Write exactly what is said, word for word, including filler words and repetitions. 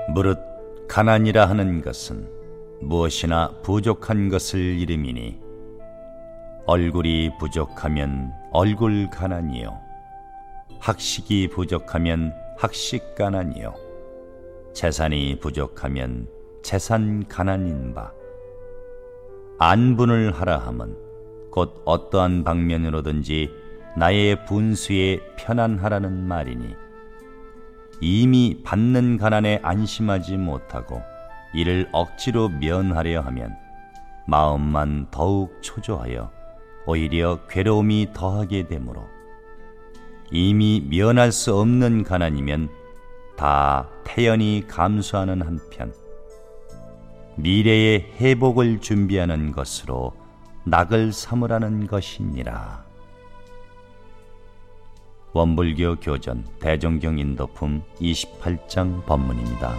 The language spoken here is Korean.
무릇 가난이라 하는 것은 무엇이나 부족한 것을 이름이니 얼굴이 부족하면 얼굴 가난이요 학식이 부족하면 학식 가난이요 재산이 부족하면 재산 가난인 바 안분을 하라 함은 곧 어떠한 방면으로든지 나의 분수에 편안하라는 말이니 이미 받는 가난에 안심하지 못하고 이를 억지로 면하려 하면 마음만 더욱 초조하여 오히려 괴로움이 더하게 되므로 이미 면할 수 없는 가난이면 다 태연히 감수하는 한편 미래의 회복을 준비하는 것으로 낙을 삼으라는 것이니라. 원불교 교전 대종경 인도품 이십팔 장 법문입니다.